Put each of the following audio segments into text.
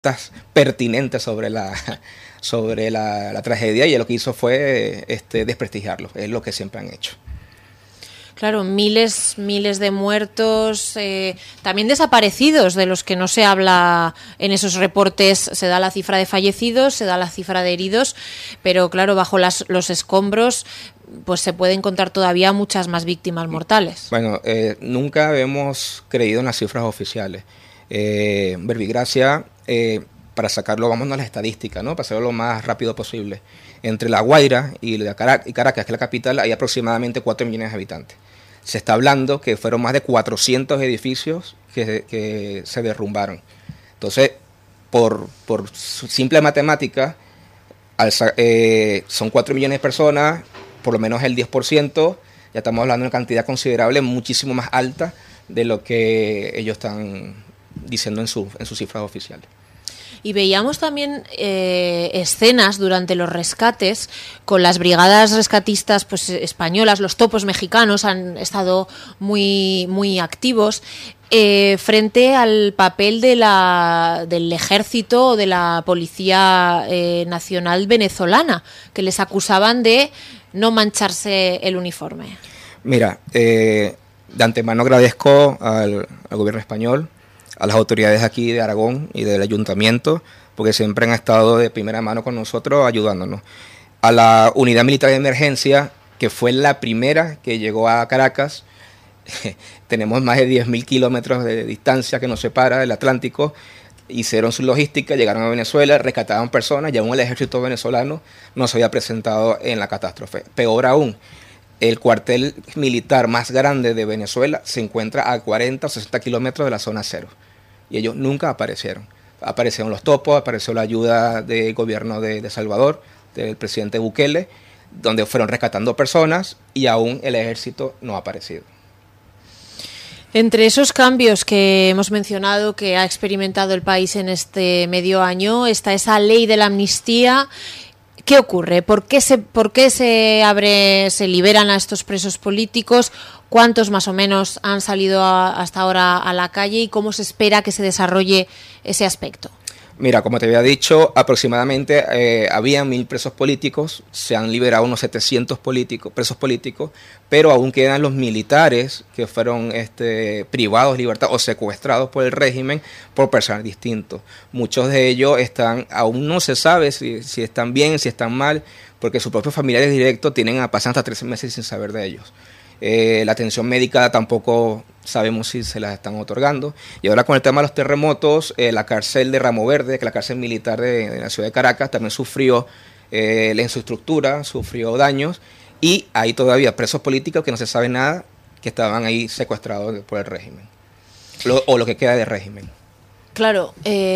pertinentes sobre la tragedia, y lo que hizo fue desprestigiarlo. Es lo que siempre han hecho. Claro, miles de muertos, también desaparecidos, de los que no se habla en esos reportes. Se da la cifra de fallecidos, se da la cifra de heridos, pero claro, bajo los escombros pues se pueden contar todavía muchas más víctimas mortales. Bueno, nunca hemos creído en las cifras oficiales. Verbigracia, para sacarlo, vámonos a las estadísticas, ¿no? Para hacerlo lo más rápido posible. Entre La Guaira y Caracas, que es la capital, hay aproximadamente 4 millones de habitantes. Se está hablando que fueron más de 400 edificios que se derrumbaron. Entonces, por simple matemática, son 4 millones de personas, por lo menos el 10%, ya estamos hablando de una cantidad considerable, muchísimo más alta de lo que ellos están diciendo en sus cifras oficiales. Y veíamos también escenas durante los rescates con las brigadas rescatistas pues españolas, los topos mexicanos han estado muy activos frente al papel del ejército o de la Policía Nacional venezolana, que les acusaban de no mancharse el uniforme. Mira, de antemano agradezco al gobierno español, a las autoridades aquí de Aragón y del ayuntamiento, porque siempre han estado de primera mano con nosotros ayudándonos. A la unidad militar de emergencia, que fue la primera que llegó a Caracas, tenemos más de 10.000 kilómetros de distancia que nos separa del Atlántico, hicieron su logística, llegaron a Venezuela, rescataban personas, y aún el ejército venezolano no se había presentado en la catástrofe. Peor aún, el cuartel militar más grande de Venezuela se encuentra a 40 o 60 kilómetros de la zona cero. Y ellos nunca aparecieron. Aparecieron los topos, apareció la ayuda del gobierno de Salvador, del presidente Bukele, donde fueron rescatando personas, y aún el ejército no ha aparecido. Entre esos cambios que hemos mencionado que ha experimentado el país en este medio año está esa ley de la amnistía. ¿Qué ocurre? ¿Por qué se liberan a estos presos políticos? ¿Cuántos más o menos han salido hasta ahora a la calle y cómo se espera que se desarrolle ese aspecto? Mira, como te había dicho, aproximadamente había 1.000 presos políticos, se han liberado unos 700 presos políticos, pero aún quedan los militares que fueron privados de libertad o secuestrados por el régimen por personas distintos. Muchos de ellos aún no se sabe si están bien, si están mal, porque sus propios familiares directos pasan hasta 13 meses sin saber de ellos. La atención médica tampoco sabemos si se las están otorgando. Y ahora con el tema de los terremotos, la cárcel de Ramo Verde, que es la cárcel militar de la ciudad de Caracas, también sufrió en su estructura, sufrió daños, y hay todavía presos políticos que no se sabe nada, que estaban ahí secuestrados por el régimen, o lo que queda del régimen. Claro,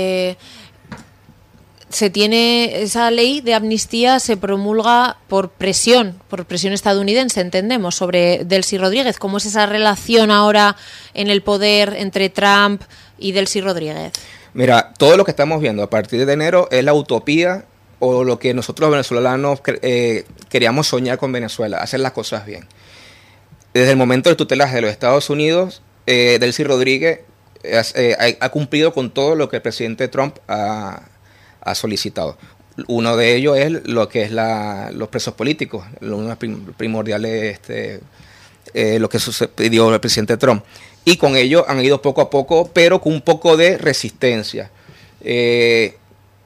se tiene esa ley de amnistía, se promulga por presión estadounidense, entendemos, sobre Delcy Rodríguez. ¿Cómo es esa relación ahora en el poder entre Trump y Delcy Rodríguez? Mira, todo lo que estamos viendo a partir de enero es la utopía o lo que nosotros los venezolanos queríamos soñar con Venezuela, hacer las cosas bien. Desde el momento del tutelaje de los Estados Unidos, Delcy Rodríguez ha cumplido con todo lo que el presidente Trump ha solicitado. Uno de ellos es lo que es los presos políticos, lo primordial es lo que pidió el presidente Trump. Y con ello han ido poco a poco, pero con un poco de resistencia. Es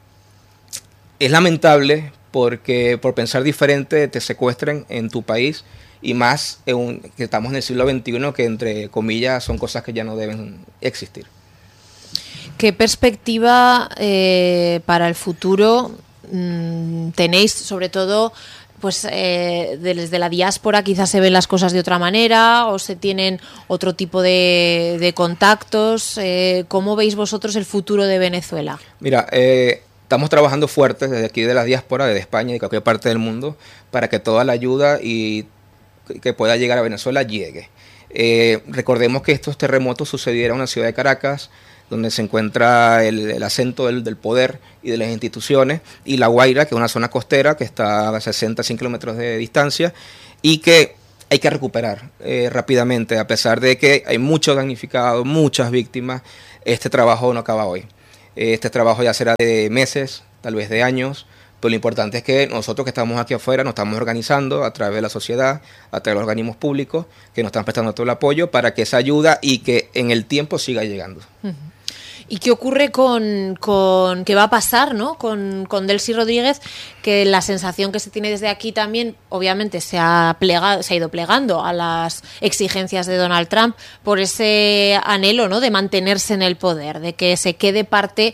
lamentable porque por pensar diferente te secuestren en tu país, y más que estamos en el siglo XXI, que entre comillas son cosas que ya no deben existir. ¿Qué perspectiva para el futuro tenéis, sobre todo pues desde la diáspora? Quizás se ven las cosas de otra manera o se tienen otro tipo de contactos. ¿Cómo veis vosotros el futuro de Venezuela? Mira, estamos trabajando fuertes desde aquí de la diáspora, desde España y de cualquier parte del mundo, para que toda la ayuda y que pueda llegar a Venezuela llegue. Recordemos que estos terremotos sucedieron en la ciudad de Caracas, donde se encuentra el acento del poder y de las instituciones, y La Guaira, que es una zona costera que está a 65 kilómetros de distancia, y que hay que recuperar rápidamente, a pesar de que hay muchos damnificados, muchas víctimas. Este trabajo no acaba hoy. Este trabajo ya será de meses, tal vez de años, pero lo importante es que nosotros que estamos aquí afuera nos estamos organizando a través de la sociedad, a través de los organismos públicos que nos están prestando todo el apoyo para que esa ayuda y que en el tiempo siga llegando. ¿Y qué ocurre con qué va a pasar, ¿no? con Delcy Rodríguez? Que la sensación que se tiene desde aquí también, obviamente, se ha ido plegando a las exigencias de Donald Trump por ese anhelo, ¿no?, de mantenerse en el poder, de que se quede parte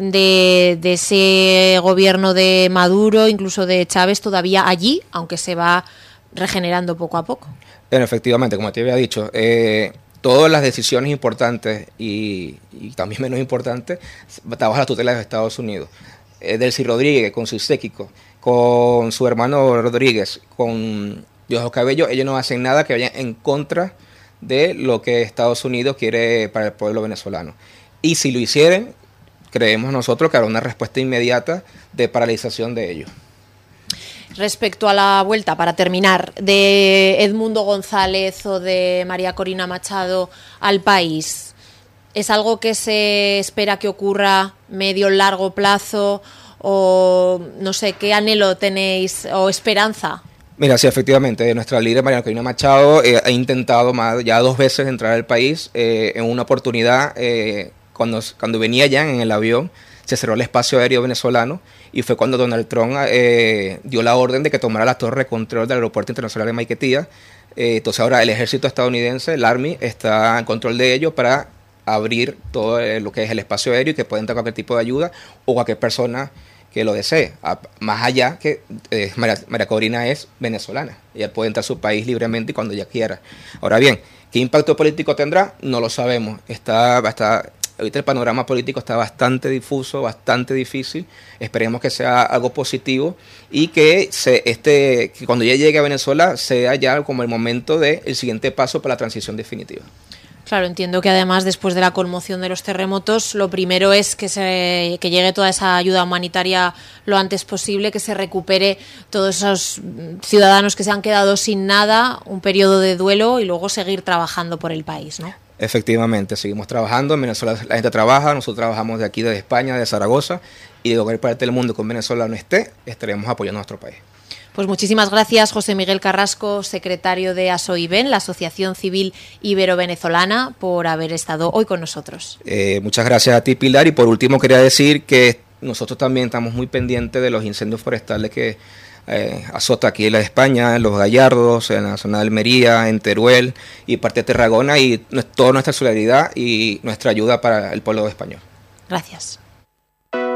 de ese gobierno de Maduro, incluso de Chávez, todavía allí, aunque se va regenerando poco a poco. Bueno, efectivamente, como te había dicho, todas las decisiones importantes y también menos importantes están bajo la tutela de Estados Unidos. Delcy Rodríguez, con su séquito, con su hermano Rodríguez, con Diosdado Cabello, ellos no hacen nada que vaya en contra de lo que Estados Unidos quiere para el pueblo venezolano. Y si lo hicieran, creemos nosotros que habrá una respuesta inmediata de paralización de ellos. Respecto a la vuelta, para terminar, de Edmundo González o de María Corina Machado al país, ¿es algo que se espera que ocurra medio largo plazo o no sé, qué anhelo tenéis o esperanza? Mira, sí, efectivamente, nuestra líder María Corina Machado ha intentado ya 2 veces entrar al país. En una oportunidad, cuando venía ya en el avión, se cerró el espacio aéreo venezolano y fue cuando Donald Trump dio la orden de que tomara la torre de control del aeropuerto internacional de Maiquetía. Entonces ahora el ejército estadounidense, el Army, está en control de ello para abrir todo lo que es el espacio aéreo y que pueda entrar cualquier tipo de ayuda o cualquier persona que lo desee. Más allá que María Corina es venezolana, ella puede entrar a su país libremente y cuando ella quiera. Ahora bien, ¿qué impacto político tendrá? No lo sabemos. Ahorita el panorama político está bastante difuso, bastante difícil. Esperemos que sea algo positivo y que cuando ya llegue a Venezuela sea ya como el momento del siguiente paso para la transición definitiva. Claro, entiendo que además después de la conmoción de los terremotos, lo primero es que llegue toda esa ayuda humanitaria lo antes posible, que se recupere todos esos ciudadanos que se han quedado sin nada, un periodo de duelo y luego seguir trabajando por el país, ¿no? Efectivamente, seguimos trabajando. En Venezuela la gente trabaja, nosotros trabajamos de aquí, de España, de Zaragoza, y de cualquier parte del mundo con Venezuela no estaremos apoyando a nuestro país. Pues muchísimas gracias, José Miguel Carrasco, secretario de ASOIVEN, la Asociación Civil Ibero-Venezolana, por haber estado hoy con nosotros. Muchas gracias a ti, Pilar, y por último quería decir que nosotros también estamos muy pendientes de los incendios forestales que azota aquí en la España, en Los Gallardos, en la zona de Almería, en Teruel y parte de Tarragona, y toda nuestra solidaridad y nuestra ayuda para el pueblo español. Gracias.